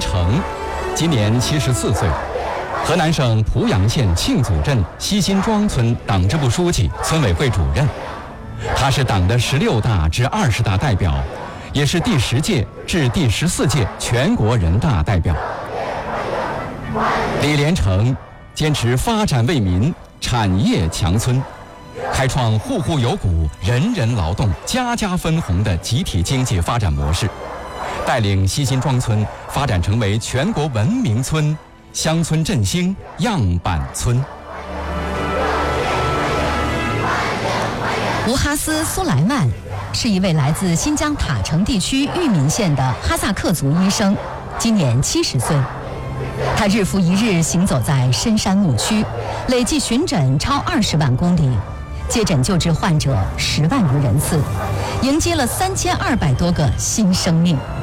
成，今年74岁，河南省濮阳县庆祖镇西辛庄村党支部书记、村委会主任。他是党的16大至20大代表，也是第10届至第14届全国人大代表。李连成坚持发展为民、产业强村，开创户户有股、人人劳动、家家分红的集体经济发展模式，带领西辛庄村发展成为全国文明村、乡村振兴样板村。 吴哈斯·苏莱曼是一位来自新疆塔城地区玉民县的哈萨克族医生，今年70岁。他日复一日行走在深山牧区，累计巡诊超20万公里，接诊救治患者10万余人次，迎接了3200多个新生命。